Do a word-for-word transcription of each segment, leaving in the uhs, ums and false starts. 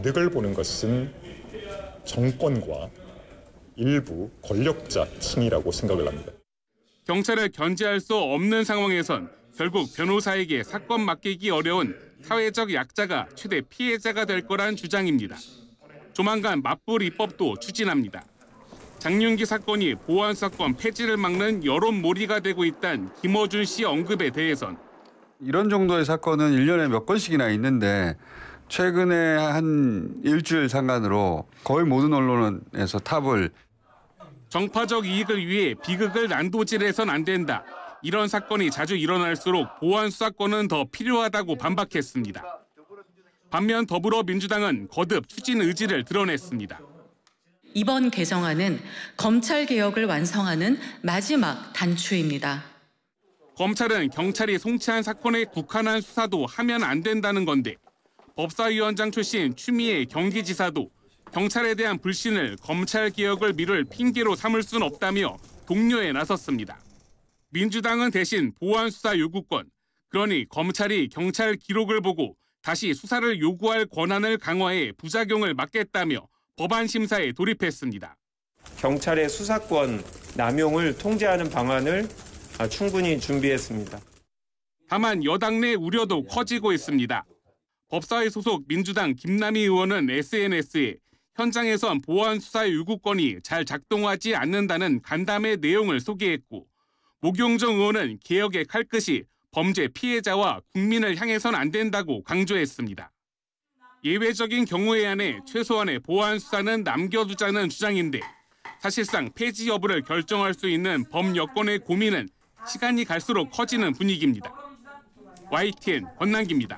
이득을 보는 것은 정권과 일부 권력자 층이라고 생각을 합니다. 경찰을 견제할 수 없는 상황에선 결국 변호사에게 사건 맡기기 어려운 사회적 약자가 최대 피해자가 될 거란 주장입니다. 조만간 맞불 입법도 추진합니다. 장윤기 사건이 보안 사건 폐지를 막는 여론몰이가 되고 있다는 김어준 씨 언급에 대해선 이런 정도의 사건은 일 년에 몇 건씩이나 있는데 최근에 한 일주일 상간으로 거의 모든 언론에서 탑을. 정파적 이익을 위해 비극을 난도질해선 안 된다. 이런 사건이 자주 일어날수록 보안 수사권은 더 필요하다고 반박했습니다. 반면 더불어민주당은 거듭 추진 의지를 드러냈습니다. 이번 개정안은 검찰 개혁을 완성하는 마지막 단추입니다. 검찰은 경찰이 송치한 사건에 국한한 수사도 하면 안 된다는 건데 법사위원장 출신 추미애 경기지사도 경찰에 대한 불신을 검찰 개혁을 미룰 핑계로 삼을 순 없다며 독려에 나섰습니다. 민주당은 대신 보안 수사 요구권, 그러니 검찰이 경찰 기록을 보고 다시 수사를 요구할 권한을 강화해 부작용을 막겠다며 법안 심사에 돌입했습니다. 경찰의 수사권 남용을 통제하는 방안을 충분히 준비했습니다. 다만 여당 내 우려도 커지고 있습니다. 법사위 소속 민주당 김남희 의원은 에스엔에스에 현장에선 보안 수사 요구권이 잘 작동하지 않는다는 간담회 내용을 소개했고 목용정 의원은 개혁의 칼끝이 범죄 피해자와 국민을 향해선 안 된다고 강조했습니다. 예외적인 경우에 한해 최소한의 보안 수사는 남겨두자는 주장인데 사실상 폐지 여부를 결정할 수 있는 법 여건의 고민은 시간이 갈수록 커지는 분위기입니다. 와이티엔 권남기입니다.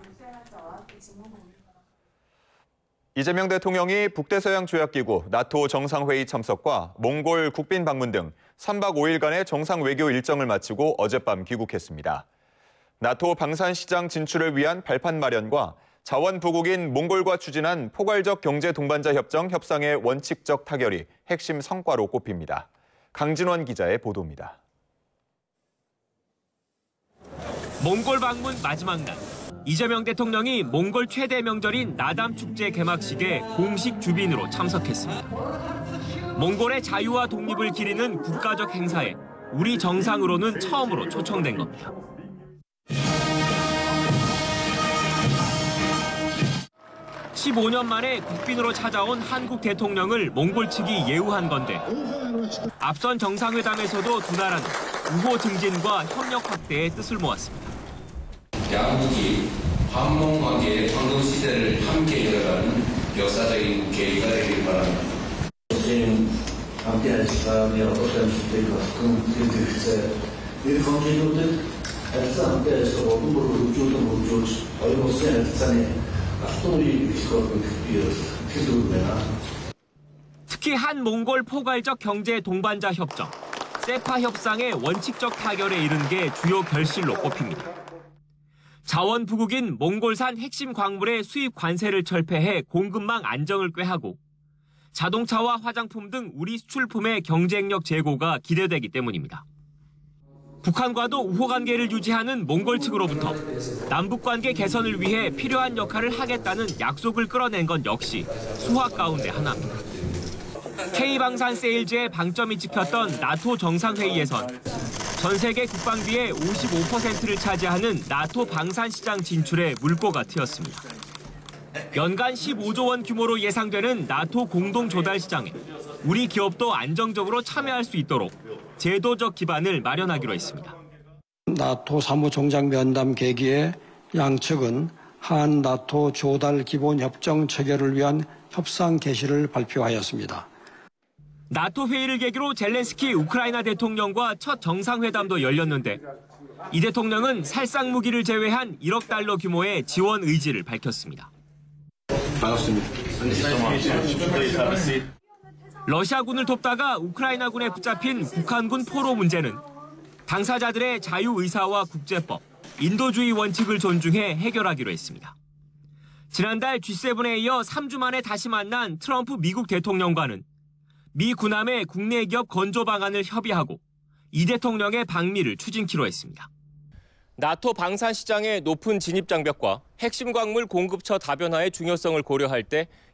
이재명 대통령이 북대서양 조약기구 나토 정상회의 참석과 몽골 국빈 방문 등 삼 박 오 일간의 정상 외교 일정을 마치고 어젯밤 귀국했습니다. 나토 방산시장 진출을 위한 발판 마련과 자원 부국인 몽골과 추진한 포괄적 경제 동반자 협정 협상의 원칙적 타결이 핵심 성과로 꼽힙니다. 강진원 기자의 보도입니다. 몽골 방문 마지막 날, 이재명 대통령이 몽골 최대 명절인 나담 축제 개막식에 공식 주빈으로 참석했습니다. 몽골의 자유와 독립을 기리는 국가적 행사에 우리 정상으로는 처음으로 초청된 겁니다. 십오 년 만에 국빈으로 찾아온 한국 대통령을 몽골 측이 예우한 건데 앞선 정상회담에서도 두 나라는 우호 증진과 협력 확대에 뜻을 모았습니다. 양국이 한몽 관계의 황금 시대를 함께 이어가는 역사적인 계기가 되길 바랍니다. 저희는 함께할 시간이 어떤 시대일 것 같은 그들의 이 관계도 알사 함께해서 모든 걸 우주도 우주 얼마나 알사네 앞동이 있고 그비어 특히 한 몽골 포괄적 경제 동반자 협정, 세파 협상의 원칙적 타결에 이른 게 주요 결실로 꼽힙니다. 자원 부국인 몽골산 핵심 광물의 수입 관세를 철폐해 공급망 안정을 꾀하고 자동차와 화장품 등 우리 수출품의 경쟁력 제고가 기대되기 때문입니다. 북한과도 우호 관계를 유지하는 몽골 측으로부터 남북 관계 개선을 위해 필요한 역할을 하겠다는 약속을 끌어낸 건 역시 수확 가운데 하나입니다. K방산 세일즈의 방점이 찍혔던 나토 정상회의에선 전 세계 국방비의 오십오 퍼센트를 차지하는 나토 방산시장 진출에 물꼬가 트였습니다. 연간 십오조 원 규모로 예상되는 나토 공동조달시장에 우리 기업도 안정적으로 참여할 수 있도록 제도적 기반을 마련하기로 했습니다. 나토 사무총장 면담 계기에 양측은 한 나토 조달 기본 협정 체결을 위한 협상 개시를 발표하였습니다. 나토 회의를 계기로 젤렌스키 우크라이나 대통령과 첫 정상회담도 열렸는데 이 대통령은 살상 무기를 제외한 일억 달러 규모의 지원 의지를 밝혔습니다. 반갑습니다. 러시아군을 돕다가 우크라이나군에 붙잡힌 북한군 포로 문제는 당사자들의 자유의사와 국제법, 인도주의 원칙을 존중해 해결하기로 했습니다. 지난달 지 세븐에 이어 삼 주 만에 다시 만난 트럼프 미국 대통령과는 미 군함의 국내 기업 건조 방안을 협의하고 이 대통령의 방미를 추진키로 했습니다. 나토 방산 시장의 높은 진입 장벽과 핵심 광물 공급처 다변화의 중요성을 고려할 때